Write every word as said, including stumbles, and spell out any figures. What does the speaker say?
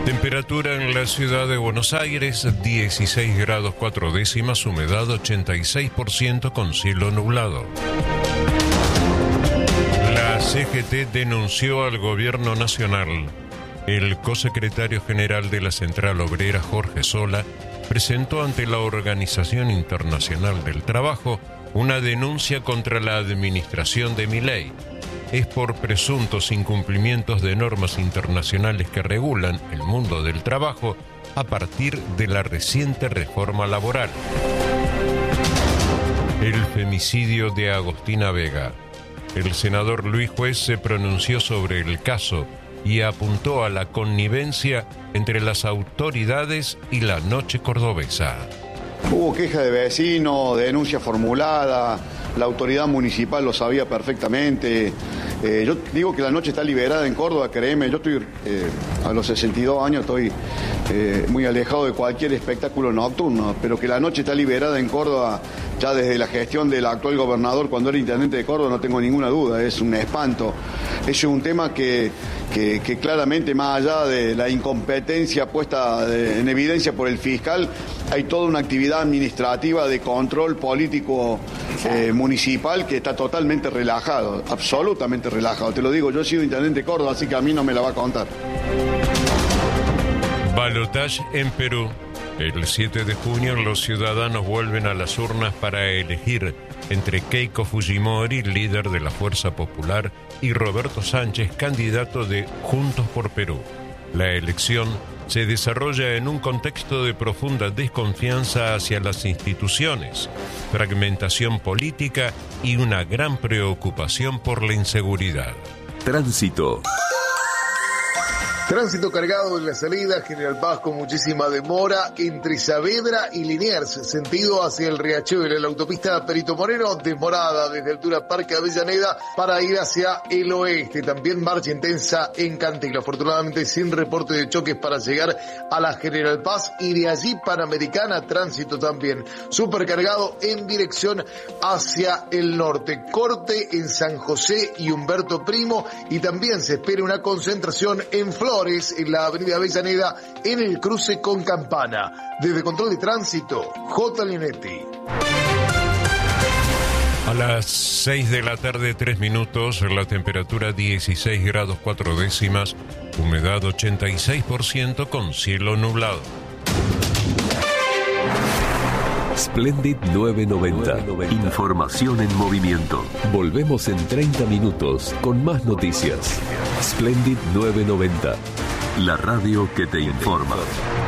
Temperatura en la ciudad de Buenos Aires, dieciséis grados cuatro décimas, humedad ochenta y seis por ciento con cielo nublado. La C G T denunció al gobierno nacional. El cosecretario general de la Central Obrera, Jorge Sola, presentó ante la Organización Internacional del Trabajo una denuncia contra la administración de Milei. Es por presuntos incumplimientos de normas internacionales que regulan el mundo del trabajo a partir de la reciente reforma laboral. El femicidio de Agostina Vega. El senador Luis Juez se pronunció sobre el caso y apuntó a la connivencia entre las autoridades y la noche cordobesa. Hubo queja de vecinos, denuncia formulada, la autoridad municipal lo sabía perfectamente. Eh, yo digo que la noche está liberada en Córdoba, créeme, yo estoy eh, a los sesenta y dos años, estoy eh, muy alejado de cualquier espectáculo nocturno, pero que la noche está liberada en Córdoba ya desde la gestión del actual gobernador cuando era intendente de Córdoba, no tengo ninguna duda, es un espanto. Es un tema que, que, que claramente, más allá de la incompetencia puesta de, en evidencia por el fiscal, hay toda una actividad administrativa de control político eh, municipal que está totalmente relajado, absolutamente relajado. Te lo digo, yo he sido intendente de Córdoba, así que a mí no me la va a contar. Balotaje en Perú. El siete de junio los ciudadanos vuelven a las urnas para elegir entre Keiko Fujimori, líder de la Fuerza Popular, y Roberto Sánchez, candidato de Juntos por Perú. La elección se desarrolla en un contexto de profunda desconfianza hacia las instituciones, fragmentación política y una gran preocupación por la inseguridad. Tránsito. Tránsito cargado en la salida General Paz con muchísima demora entre Saavedra y Liniers, sentido hacia el Riachuelo. En la autopista Perito Moreno, demorada desde altura Parque Avellaneda para ir hacia el oeste. También marcha intensa en Cantil, afortunadamente sin reporte de choques para llegar a la General Paz, y de allí Panamericana, tránsito también supercargado en dirección hacia el norte. Corte en San José y Humberto Primo, y también se espera una concentración en Flores, en la avenida Avellaneda, en el cruce con Campana. Desde Control de Tránsito, J. Linetti. A las seis de la tarde, tres minutos, la temperatura dieciséis grados cuatro décimas, humedad ochenta y seis por ciento con cielo nublado. Splendid nueve noventa. Información en movimiento. Volvemos en treinta minutos con más noticias. Splendid nueve noventa. La radio que te informa.